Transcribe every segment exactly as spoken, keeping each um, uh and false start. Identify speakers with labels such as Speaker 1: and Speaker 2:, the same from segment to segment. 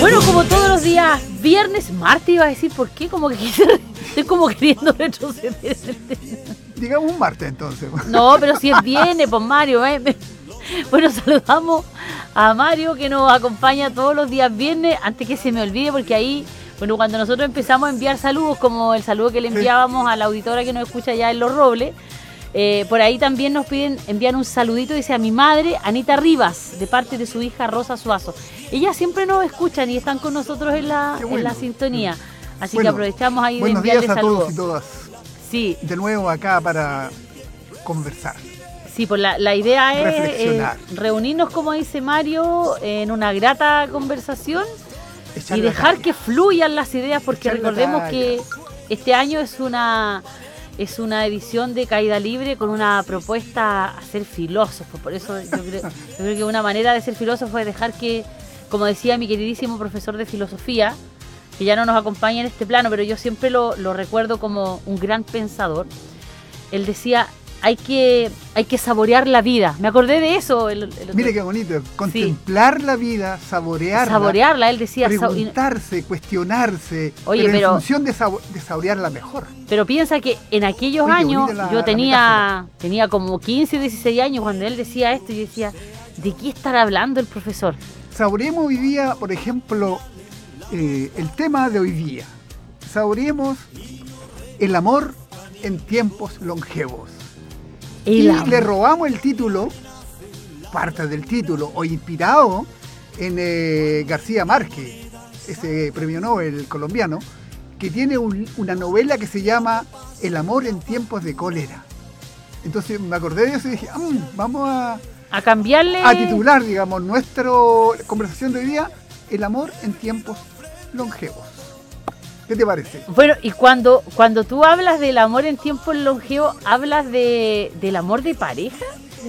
Speaker 1: Bueno, como todos los días, viernes, martes iba a decir, ¿por qué? Como que estoy como queriendo retroceder.
Speaker 2: Digamos un martes entonces.
Speaker 1: No, pero si es viernes, pues Mario. ¿eh? Bueno, saludamos a Mario que nos acompaña todos los días viernes, antes que se me olvide, porque ahí, bueno, cuando nosotros empezamos a enviar saludos, como el saludo que le enviábamos a la auditora que nos escucha allá en Los Robles, eh, por ahí también nos piden enviar un saludito, dice a mi madre, Anita Rivas, de parte de su hija Rosa Suazo. Ellas siempre nos escuchan y están con nosotros en la, bueno. en la sintonía, así bueno, que aprovechamos ahí de enviarle saludos.
Speaker 2: Buenos días a todos y todas.
Speaker 1: Sí.
Speaker 2: De nuevo acá para conversar.
Speaker 1: Sí, pues la, la idea es eh, reunirnos, como dice Mario, en una grata conversación Echar y dejar que fluyan las ideas, porque Echar recordemos que este año es una es una edición de Caída Libre con una propuesta a ser filósofo. Por eso yo creo, yo creo que una manera de ser filósofo es dejar que, como decía mi queridísimo profesor de filosofía, que ya no nos acompaña en este plano, pero yo siempre lo, lo recuerdo como un gran pensador, él decía, hay que hay que saborear la vida. Me acordé de eso. El, el
Speaker 2: Mire qué bonito, contemplar sí. la vida, saborearla.
Speaker 1: Saborearla, él decía.
Speaker 2: Preguntarse, cuestionarse,
Speaker 1: Oye,
Speaker 2: pero,
Speaker 1: pero
Speaker 2: en función de, sabo de saborearla mejor.
Speaker 1: Pero piensa que en aquellos Oye, años, la, yo tenía tenía como quince, dieciséis años cuando él decía esto, y yo decía, ¿de qué estará hablando el profesor?
Speaker 2: Saboreemos hoy día, por ejemplo, eh, el tema de hoy día. Saboreemos el amor en tiempos longevos. Y le robamos el título, parte del título, o inspirado en eh, García Márquez, ese premio Nobel colombiano, que tiene un, una novela que se llama El amor en tiempos de cólera. Entonces me acordé de eso y dije, mmm, vamos a,
Speaker 1: a cambiarle,
Speaker 2: a titular, digamos, nuestra conversación de hoy día, El amor en tiempos longevos. ¿Qué te parece?
Speaker 1: Bueno, y cuando, cuando tú hablas del amor en tiempos longevos, ¿hablas de, del amor de pareja?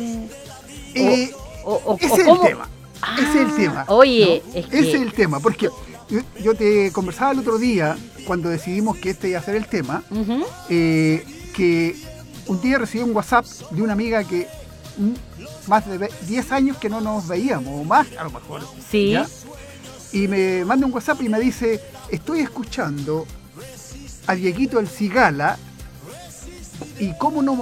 Speaker 2: Eh, o, o, ese o es el tema. Ah, ese es el tema.
Speaker 1: Oye,
Speaker 2: ¿no?
Speaker 1: es que...
Speaker 2: Ese es el tema, porque yo, yo te conversaba el otro día, cuando decidimos que este iba a ser el tema, uh-huh. eh, que un día recibí un WhatsApp de una amiga que mm, más de diez años que no nos veíamos, o más a lo mejor.
Speaker 1: Sí.
Speaker 2: ¿ya? Y me manda un WhatsApp y me dice, estoy escuchando a Dieguito el Cigala y cómo no